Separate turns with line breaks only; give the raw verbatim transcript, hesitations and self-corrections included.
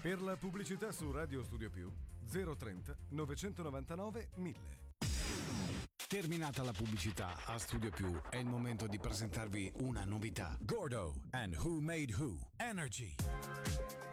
Per la pubblicità su Radio Studio Più zero trenta novecentonovantanove mille.
Terminata la pubblicità a Studio Più, è il momento di presentarvi una novità. Gordo and Who Made Who Energy.